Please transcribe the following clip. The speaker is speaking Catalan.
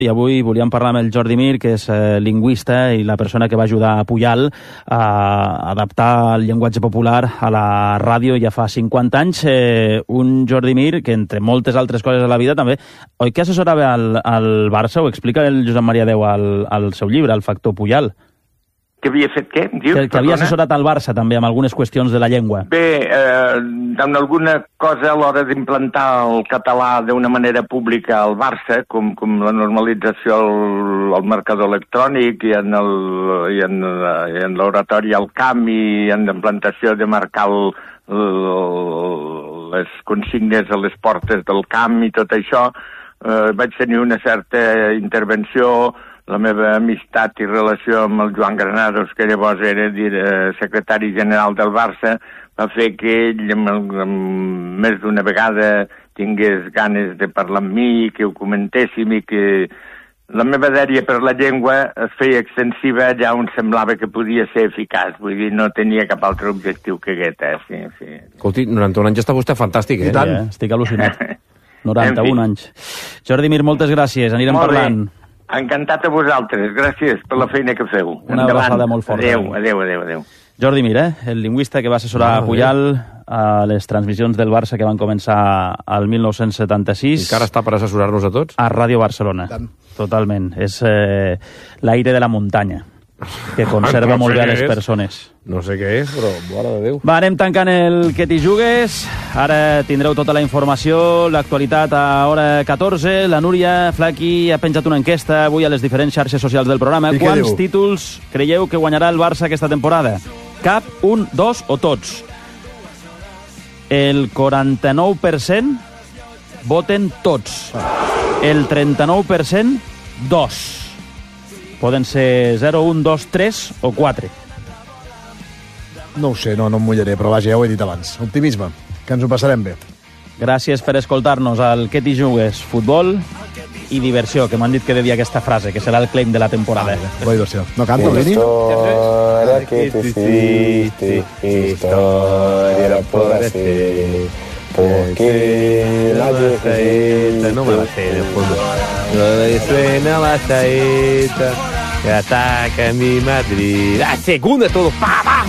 I avui volíem parlar amb el Jordi Mir, que és lingüista i la persona que va ajudar a Pujal a adaptar el llenguatge popular a la ràdio ja fa 50 anys. Un Jordi Mir que, entre moltes altres coses a la vida, també, oi que assessorava al Barça? Ho explica el Josep Maria Deu al seu llibre, El factor Pujal. Que havia fet què? Dius, que havia assessorat al Barça també amb algunes qüestions de la llengua. Bé, en alguna cosa a l'hora d'implantar el català d'una manera pública al Barça, com la normalització al marcador electrònic i en l'oratori al camp i en l'implantació de marcar les consignes a les portes del camp i tot això, vaig tenir una certa intervenció. La meva amistat i relació amb el Joan Granados, que llavors era secretari general del Barça, va fer que ell més d'una vegada tingués ganes de parlar amb mi, que ho comentéssim i que la meva dèria per la llengua es feia extensiva allà on semblava que podia ser eficaç. Vull dir, no tenia cap altre objectiu que aquest. Sí. Escolti, 91 anys està vostè fantàstic, I tant. Estic al·lucinat. 91 anys. Jordi Mir, moltes gràcies. Anirem parlant. Encantat a vosaltres. Gràcies per la feina que feu. Una abraçada molt forta. Adéu. Jordi Mir, el lingüista que va assessorar a Pujal a les transmissions del Barça que van començar al 1976. I que ara està per assessorar-nos a tots? A Ràdio Barcelona. Totalment. És l'aire de la muntanya, que conserva molt bé a les persones. No sé què és, però mare de Déu. Va, anem tancant el Que t'hi jugues. Ara tindreu tota la informació, l'actualitat a hora 14. La Núria Flaqui ha penjat una enquesta avui a les diferents xarxes socials del programa. Quants títols creieu que guanyarà el Barça aquesta temporada? Cap, un, dos o tots? El 49% voten tots. El 39% dos. Poden ser 0, 1, 2, 3 o 4. No ho sé, no em mullaré, però vaja, ja ho he dit abans. Optimisme, que ens ho passarem bé. Gràcies per escoltar-nos al Que t'hi jugues, futbol i diversió, que m'han dit que he de dir aquesta frase, que serà el claim de la temporada. La diversió. No canto, Lini? Historia que te hiciste, historia la podrás ser, porque la saeta, no me la sé de fútbol. Suena la saeta, que ataca mi Madrid. La segunda todo, ¡pa!